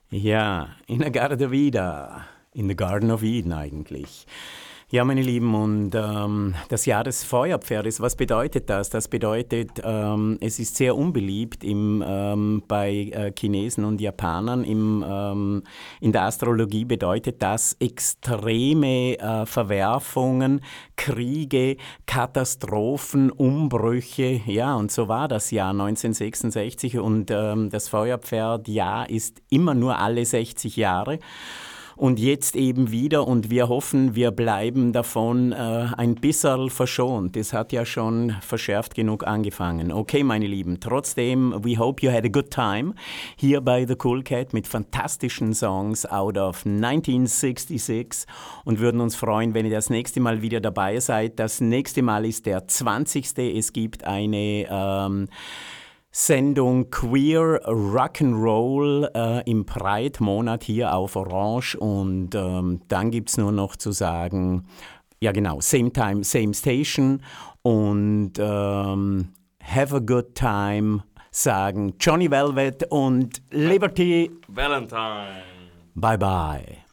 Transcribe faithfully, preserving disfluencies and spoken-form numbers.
Ja, in der Garde wieder, in the Garden of Eden eigentlich. Ja, meine Lieben, und ähm, das Jahr des Feuerpferdes, was bedeutet das? Das bedeutet, ähm, es ist sehr unbeliebt im, ähm, bei äh, Chinesen und Japanern. Im, ähm, in der Astrologie bedeutet das extreme äh, Verwerfungen, Kriege, Katastrophen, Umbrüche. Ja, und so war das Jahr neunzehnhundertsechsundsechzig und ähm, das Feuerpferd-Jahr ist immer nur alle sechzig Jahre. Und jetzt eben wieder und wir hoffen, wir bleiben davon äh, ein bisschen verschont. Das hat ja schon verschärft genug angefangen. Okay, meine Lieben, trotzdem, we hope you had a good time hier bei The Cool Cat mit fantastischen Songs out of neunzehnhundertsechsundsechzig und würden uns freuen, wenn ihr das nächste Mal wieder dabei seid. Das nächste Mal ist der zwanzigste Es gibt eine ähm, Sendung Queer Rock'n'Roll äh, im Pride-Monat hier auf Orange und ähm, dann gibt es nur noch zu sagen, ja genau, same time, same station und ähm, have a good time sagen Johnny Velvet und Liberty Valentine. Bye bye.